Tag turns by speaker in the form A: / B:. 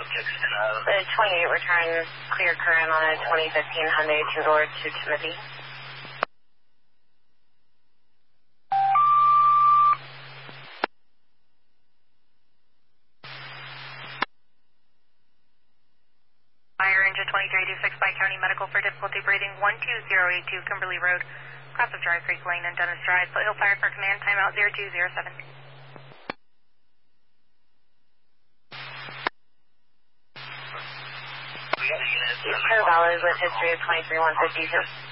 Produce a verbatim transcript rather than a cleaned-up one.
A: The twenty-eight return clear current on a twenty fifteen Hyundai two-door to Timothy.
B: Fire engine twenty-three eighty-six by County Medical for difficulty breathing one two zero eight two Kimberly Road, cross of Dry Creek Lane and Dennis Drive. Foothill Fire for command timeout zero two zero seven.
A: Clear valid with history of twenty-three one fifty-two.